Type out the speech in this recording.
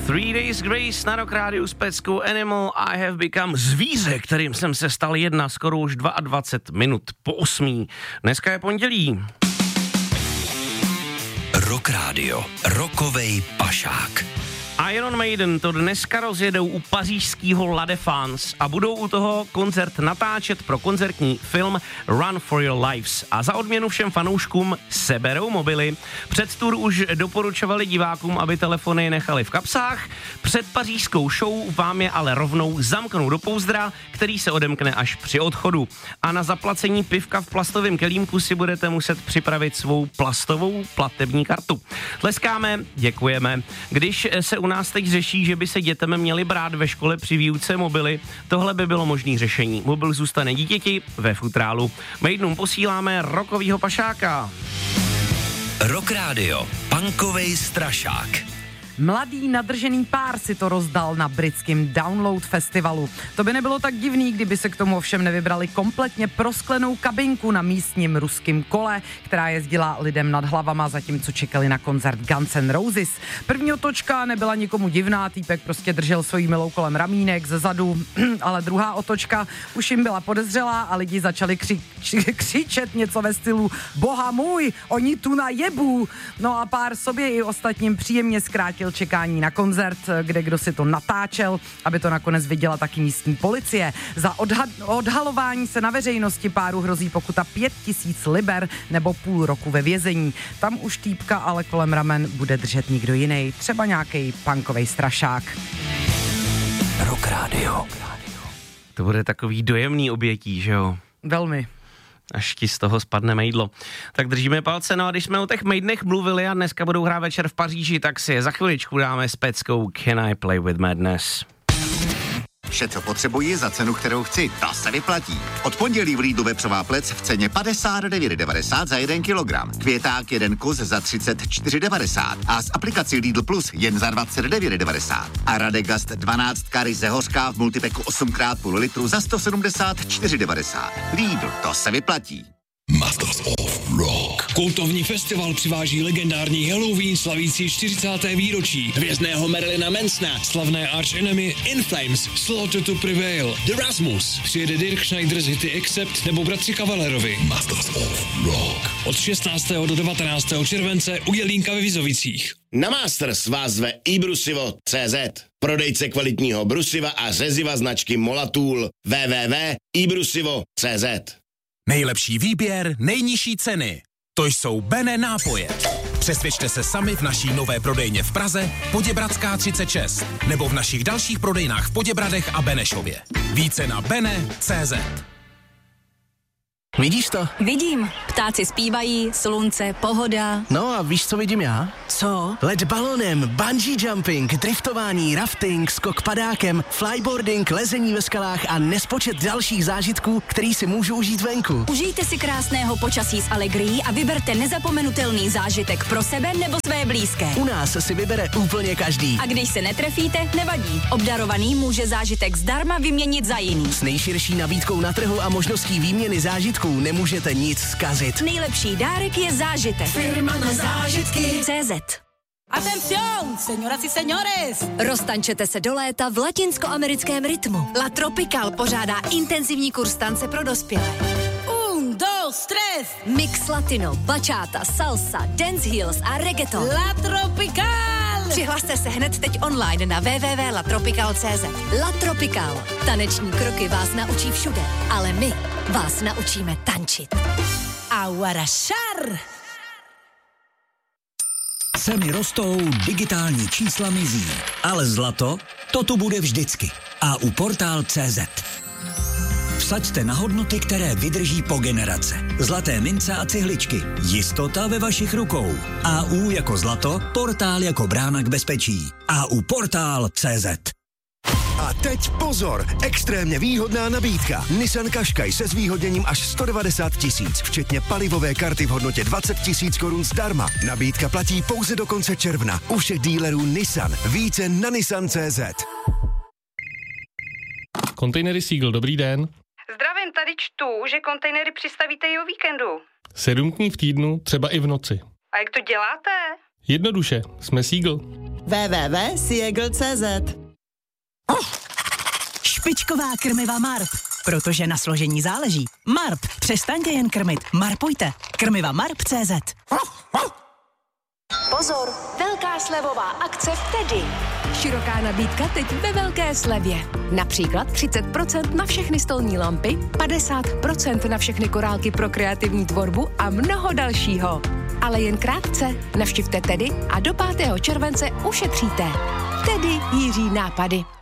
Three Days Grace na Rock Rádiu s peckou Animal I Have Become, zvíře, kterým jsem se stal skoro už 22 minut po 8. Dneska je pondělí. Rock Rádio, rokovej pašák. Iron Maiden to dneska rozjedou u pařížského La Défense a budou u toho koncert natáčet pro koncertní film Run for Your Lives. A za odměnu všem fanouškům seberou mobily. Před tour už doporučovali divákům, aby telefony nechali v kapsách. Před pařížskou show vám je ale rovnou zamknou do pouzdra, který se odemkne až při odchodu. A na zaplacení pivka v plastovém kelímku si budete muset připravit svou plastovou platební kartu. Tleskáme, děkujeme. Když se u nás teď řeší, že by se dětem měli brát ve škole při výuce mobily, tohle by bylo možný řešení. Mobil zůstane dítěti ve futrálu. Maidenům posíláme rokovýho pašáka. Rock Rádio, punkovej strašák. Mladý nadržený pár si to rozdal na britském Download festivalu. To by nebylo tak divný, kdyby se k tomu ovšem nevybrali kompletně prosklenou kabinku na místním ruském kole, která jezdila lidem nad hlavama, zatímco čekali na koncert Guns N' Roses. První otočka nebyla nikomu divná, týpek prostě držel svojí milou kolem ramínek ze zadu, ale druhá otočka už jim byla podezřelá a lidi začali křičet něco ve stylu Boha můj, oni tu najebu. No a pár sobě i ostatním příjemně zkrátil čekání na koncert, kde kdo si to natáčel, aby to nakonec viděla taky místní policie. Za odhalování se na veřejnosti páru hrozí pokuta 5000 liber nebo půl roku ve vězení. Tam už týpka ale kolem ramen bude držet nikdo jiný, třeba nějaký punkovej strašák. Rock Radio. To bude takový dojemný obětí, že jo? Velmi. Až ti z toho spadne mejdlo. Tak držíme palce, no a když jsme o těch mejdnech mluvili a dneska budou hrát večer v Paříži, tak si je za chviličku dáme s peckou Can I Play With Madness. Vše, co potřebuji za cenu, kterou chci, ta se vyplatí. Od pondělí v Lidlu vepřová plec v ceně 59,90 za 1 kilogram. Květák 1 kus za 34,90 a s aplikací Lidl Plus jen za 29,90. A Radegast 12 ryze hořká v multipeku 8x půl litru za 174,90. Lidl, to se vyplatí. Masters of Rock. Kultovní festival přiváží legendární Halloween slavící 40. výročí, hvězdného Marilyna Mansona, slavné Arch Enemy, In Flames, Slaughter to Prevail, The Rasmus, přijede Dirk Schneider z hity Accept nebo bratři Kavalerovi. Masters of Rock. Od 16. do 19. července u Jelínka ve Vizovicích. Na Masters vás zve iBrusivo.cz, prodejce kvalitního brusiva a řeziva značky Molatool. www.ibrusivo.cz. Nejlepší výběr, nejnižší ceny. To jsou Bene nápoje. Přesvědčte se sami v naší nové prodejně v Praze, Poděbradská 36, nebo v našich dalších prodejnách v Poděbradech a Benešově. Více na bene.cz. Vidíš to? Vidím. Ptáci zpívají, slunce, pohoda. No a víš, co vidím já? Co? Let balonem, bungee jumping, driftování, rafting, skok padákem, flyboarding, lezení ve skalách a nespočet dalších zážitků, který si můžu užít venku. Užijte si krásného počasí s Allegrií a vyberte nezapomenutelný zážitek pro sebe nebo své blízké. U nás si vybere úplně každý. A když se netrefíte, nevadí. Obdarovaný může zážitek zdarma vyměnit za jiný. S nejširší nabídkou na trhu a možností výměny zážitků nemůžete nic zkazit. Nejlepší dárek je zážitek. Firma na zážitky. CZ. Atención, señoras y señores! Roztančete se do léta v latinskoamerickém rytmu. La Tropical pořádá intenzivní kurz tance pro dospělé. 1, 2, 3. Mix latino, bachata, salsa, danceheels a reggaeton. La Tropical! Přihlaste se hned teď online na www.latropical.cz. La Tropical. Taneční kroky vás naučí všude, ale my vás naučíme tančit. Aguarashar! Ceny rostou, digitální čísla mizí, ale zlato, to tu bude vždycky. A u Portál.cz. Vsaďte na hodnoty, které vydrží po generace. Zlaté mince a cihličky. Jistota ve vašich rukou. AU jako zlato, Portál jako brána k bezpečí. AU Portál.cz. A teď pozor, extrémně výhodná nabídka. Nissan Qashqai se zvýhodněním až 190 000, včetně palivové karty v hodnotě 20 000 korun zdarma. Nabídka platí pouze do konce června. U všech dílerů Nissan. Více na nissan.cz. Kontejnery Seagull, dobrý den. Zdravím, tady čtu, že kontejnery přistavíte i o víkendu. 7 dní v týdnu, třeba i v noci. A jak to děláte? Jednoduše, jsme Seagull. www.siegl.cz. Špičková krmiva Marp, protože na složení záleží. Marp, přestaňte jen krmit, marpujte. Krmiva Marp.cz. Pozor, velká slevová akce v Teddy. Široká nabídka teď ve velké slevě. Například 30% na všechny stolní lampy, 50% na všechny korálky pro kreativní tvorbu a mnoho dalšího. Ale jen krátce, navštivte Teddy a do 5. července ušetříte. Teddy Jiří nápady.